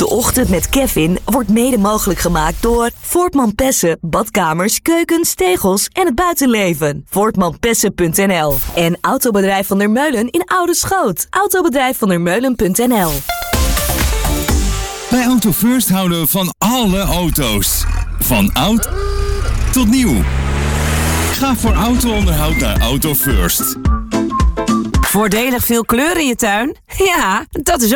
De Ochtend met Kevin wordt mede mogelijk gemaakt door Voortman Pessen, badkamers, keukens, tegels en het buitenleven. Voortmanpessen.nl en Autobedrijf Van der Meulen in Oude Schoot. Autobedrijfvandermeulen.nl. Bij Auto First houden we van alle auto's. Van oud tot nieuw. Ga voor auto-onderhoud naar Auto First. Voordelig veel kleur in je tuin? Ja, dat is